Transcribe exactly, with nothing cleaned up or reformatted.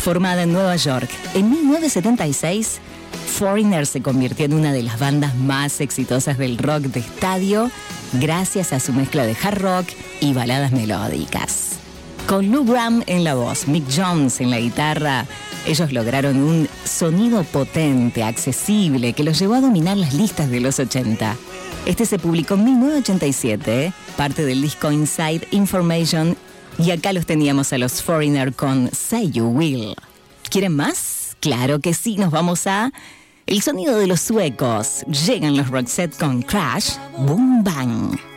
Formada en Nueva York en mil novecientos setenta y seis, Foreigner se convirtió en una de las bandas más exitosas del rock de estadio gracias a su mezcla de hard rock y baladas melódicas. Con Lou Gramm en la voz, Mick Jones en la guitarra, ellos lograron un sonido potente, accesible, que los llevó a dominar las listas de los ochenta. Este se publicó en mil novecientos ochenta y siete, parte del disco Inside Information, y acá los teníamos a los Foreigner con Say You Will. ¿Quieren más? Claro que sí, nos vamos a el sonido de los suecos. Llegan los Roxette con Crash, Boom Bang.